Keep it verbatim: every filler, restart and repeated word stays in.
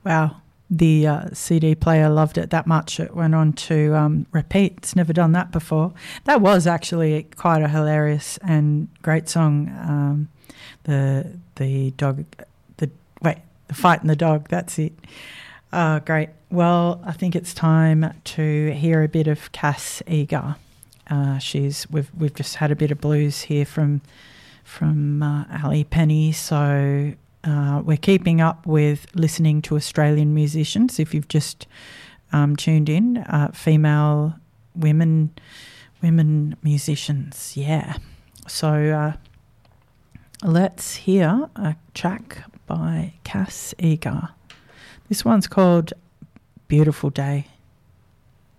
Wow. The uh, C D player loved it that much. It went on to um, repeat. It's never done that before. That was actually quite a hilarious and great song. Um, the the dog, the wait, the fight and the dog. That's it. Uh, great. Well, I think it's time to hear a bit of Cass Eager. Uh, she's we've we've just had a bit of blues here from from uh, Ali Penny. So. Uh, we're keeping up with listening to Australian musicians. If you've just um, tuned in, uh, female women, women musicians, yeah. So uh, let's hear a track by Cass Eager. This one's called "Beautiful Day."